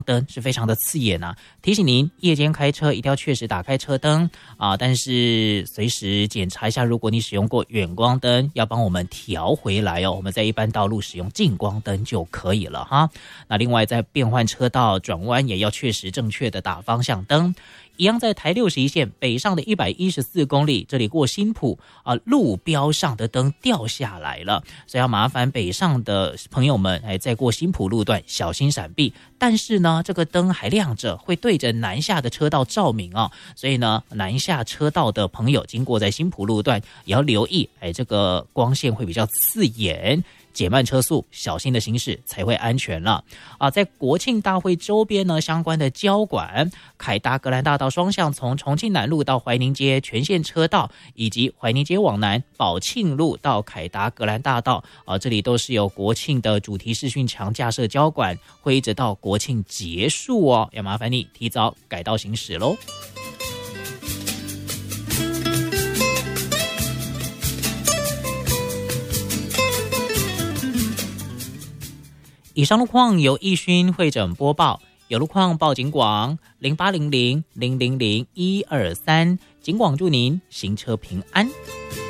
灯是非常的刺眼啊，提醒您夜间开车一定要确实打开车灯啊，但是随时检查一下，如果你使用过远光灯，要帮我们调回来哦。我们在一般道路使用近光灯就可以了哈。那另外在变换车道转弯也要确实正确的打方向灯。一样在台61线北上的114公里，这里过新埔路标上的灯掉下来了，所以要麻烦北上的朋友们在过新埔路段小心闪避。但是呢，这个灯还亮着，会对着南下的车道照明哦，所以呢，南下车道的朋友经过在新埔路段也要留意，这个光线会比较刺眼。减慢车速，小心的行驶才会安全了啊！在国庆大会周边呢，相关的交管、凯达格兰大道双向从重庆南路到怀宁街全线车道，以及怀宁街往南宝庆路到凯达格兰大道这里都是有国庆的主题视讯墙架设交管，会一直到国庆结束哦，要麻烦你提早改道行驶喽。以上路况由义勋会诊播报，有路况报警广0800000123，警广祝您行车平安。